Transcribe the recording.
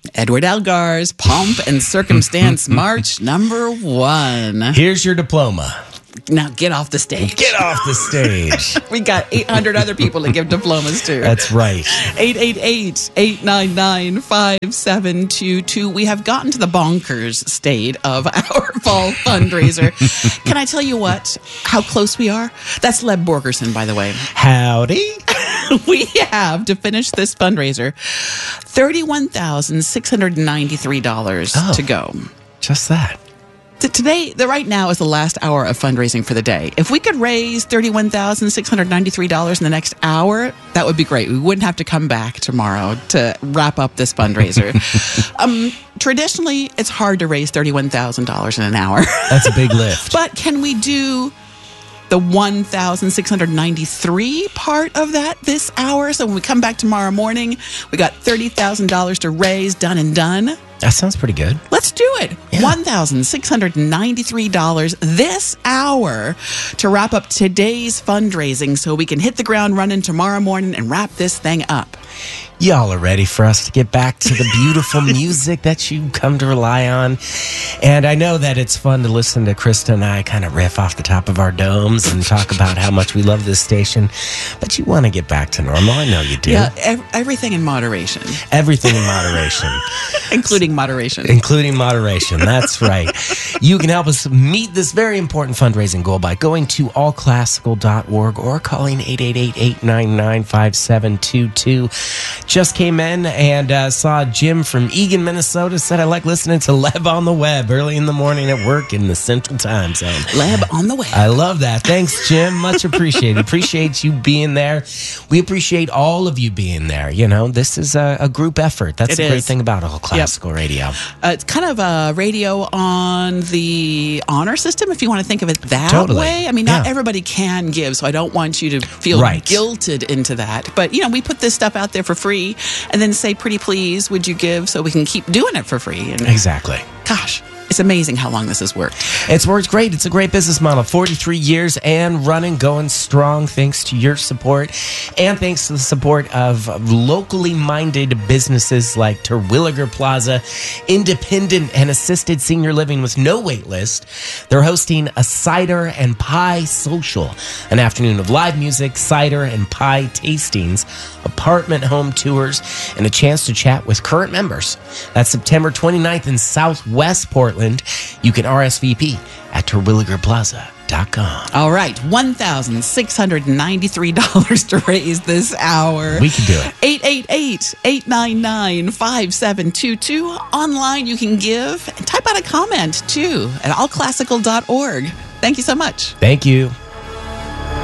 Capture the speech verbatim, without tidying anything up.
Edward Elgar's Pomp and Circumstance March number one. Here's your diploma. Now get off the stage. Get off the stage. We got eight hundred other people to give diplomas to. That's right. eight eight eight, eight nine nine, five seven two two. We have gotten to the bonkers state of our fall fundraiser. Can I tell you what? How close we are? That's Leb Borgerson, by the way. Howdy. We have, to finish this fundraiser, thirty-one thousand six hundred ninety-three dollars Oh. to go. Just that. T- Today, the right now is the last hour of fundraising for the day. If we could raise thirty-one thousand six hundred ninety-three dollars in the next hour, that would be great. We wouldn't have to come back tomorrow to wrap up this fundraiser. um, traditionally, it's hard to raise thirty-one thousand dollars in an hour. That's a big lift. But can we do the one thousand six hundred ninety-three part of that this hour? So when we come back tomorrow morning, we got thirty thousand dollars to raise, done and done. That sounds pretty good. Let's do it. Yeah. one thousand six hundred ninety-three dollars this hour to wrap up today's fundraising so we can hit the ground running tomorrow morning and wrap this thing up. Y'all are ready for us to get back to the beautiful music that you come to rely on. And I know that it's fun to listen to Krista and I kind of riff off the top of our domes and talk about how much we love this station. But you want to get back to normal. I know you do. Yeah, ev- everything in moderation, Everything in moderation. including moderation. Including moderation. That's right. You can help us meet this very important fundraising goal by going to all classical dot org or calling eight eight eight, eight nine nine, five seven two two. Just came in and uh, saw Jim from Eagan, Minnesota, said I like listening to Leb on the web early in the morning at work in the Central Time Zone. Leb on the web. I love that. Thanks, Jim. Much appreciated. Appreciate you being there. We appreciate all of you being there. You know, this is a, a group effort. That's It the great is. thing about all classical radio. Uh, it's kind of a radio on the honor system, if you want to think of it that Totally. way. I mean, not Yeah. everybody can give, so I don't want you to feel Right. guilted into that. But, you know, we put this stuff out there for free and then say, pretty please, would you give so we can keep doing it for free? And Exactly. gosh, it's amazing how long this has worked. It's worked great. It's a great business model. forty-three years and running, going strong thanks to your support and thanks to the support of locally minded businesses like Terwilliger Plaza, independent and assisted senior living with no wait list. They're hosting a cider and pie social, an afternoon of live music, cider and pie tastings, apartment home tours, and a chance to chat with current members. That's September twenty-ninth in Southwest Portland. You can R S V P at terwilliger plaza dot com. All right, one thousand six hundred ninety-three dollars to raise this hour. We can do it. eight eight eight, eight nine nine, five seven two two. Online, you can give and type out a comment, too, at all classical dot org. Thank you so much. Thank you.